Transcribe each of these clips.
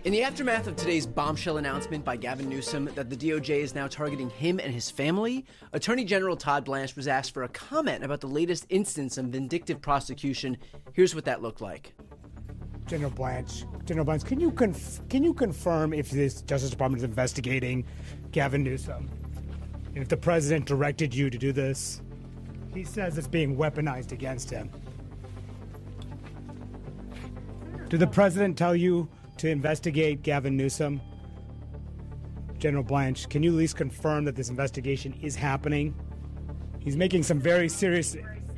In the aftermath of today's bombshell announcement by Gavin Newsom that the DOJ is now targeting him and his family, Attorney General Todd Blanche was asked for a comment about the latest instance of vindictive prosecution. Here's what that looked like. General Blanche, can you confirm if this Justice Department is investigating Gavin Newsom? And if the president directed you to do this? He says it's being weaponized against him. Did the president tell you to investigate Gavin Newsom? General Blanche, can you at least confirm that this investigation is happening? He's making some very serious...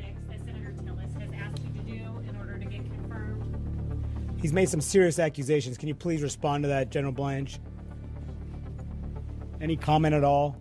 He's made some serious accusations. Can you please respond to that, General Blanche? Any comment at all?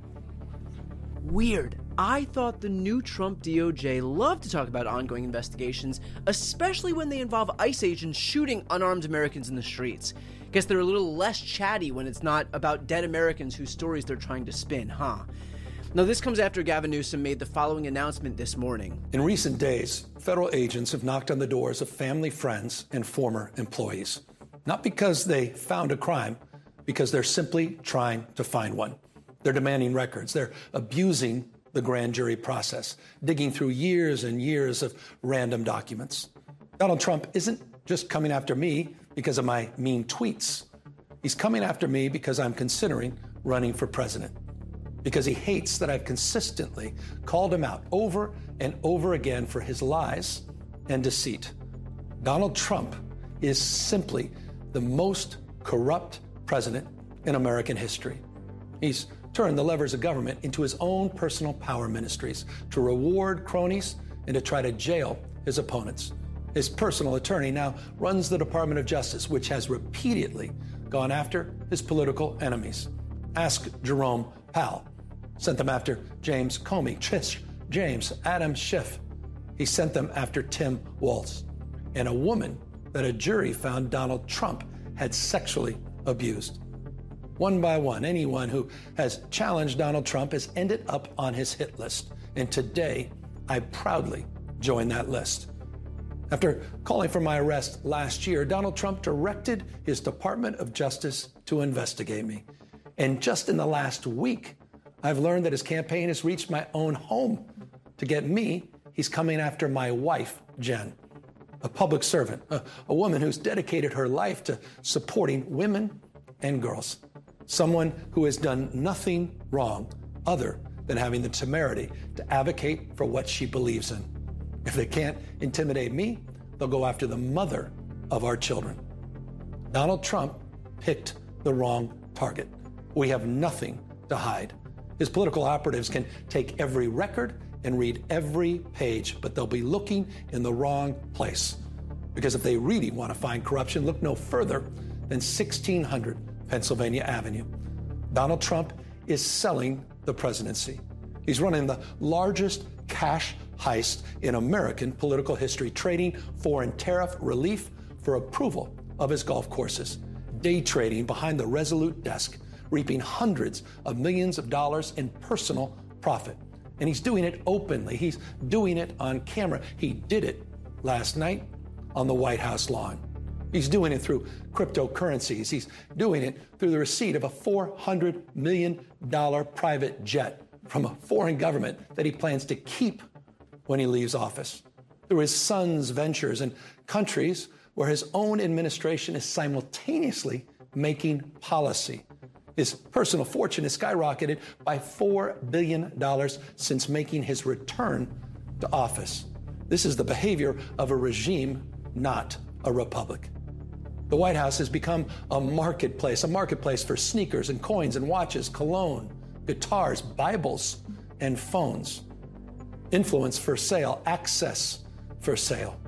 Weird. I thought the new Trump DOJ loved to talk about ongoing investigations, especially when they involve ICE agents shooting unarmed Americans in the streets. Guess they're a little less chatty when it's not about dead Americans whose stories they're trying to spin, huh? Now, this comes after Gavin Newsom made the following announcement this morning. In recent days, federal agents have knocked on the doors of family, friends, and former employees. Not because they found a crime, because they're simply trying to find one. They're demanding records. They're abusing the grand jury process, digging through years and years of random documents. Donald Trump isn't just coming after me because of my mean tweets. He's coming after me because I'm considering running for president, because he hates that I've consistently called him out over and over again for his lies and deceit. Donald Trump is simply the most corrupt president in American history. He's turned the levers of government into his own personal power ministries to reward cronies and to try to jail his opponents. His personal attorney now runs the Department of Justice, which has repeatedly gone after his political enemies. Ask Jerome Powell. Sent them after James Comey, Tish James, Adam Schiff. He sent them after Tim Walz, and a woman that a jury found Donald Trump had sexually abused. One by one, anyone who has challenged Donald Trump has ended up on his hit list. And today, I proudly join that list. After calling for my arrest last year, Donald Trump directed his Department of Justice to investigate me. And just in the last week, I've learned that his campaign has reached my own home. To get me, he's coming after my wife, Jen, a public servant, a woman who's dedicated her life to supporting women and girls. Someone who has done nothing wrong other than having the temerity to advocate for what she believes in. If they can't intimidate me, they'll go after the mother of our children. Donald Trump picked the wrong target. We have nothing to hide. His political operatives can take every record and read every page, but they'll be looking in the wrong place. Because if they really want to find corruption, look no further than 1600 Pennsylvania Avenue. Donald Trump is selling the presidency. He's running the largest cash heist in American political history, trading foreign tariff relief for approval of his golf courses, day trading behind the Resolute desk, reaping hundreds of millions of dollars in personal profit. And he's doing it openly. He's doing it on camera. He did it last night on the White House lawn. He's doing it through cryptocurrencies. He's doing it through the receipt of a $400 million private jet from a foreign government that he plans to keep when he leaves office. Through his son's ventures in countries where his own administration is simultaneously making policy. His personal fortune has skyrocketed by $4 billion since making his return to office. This is the behavior of a regime, not a republic. The White House has become a marketplace for sneakers and coins and watches, cologne, guitars, Bibles, and phones. Influence for sale, access for sale.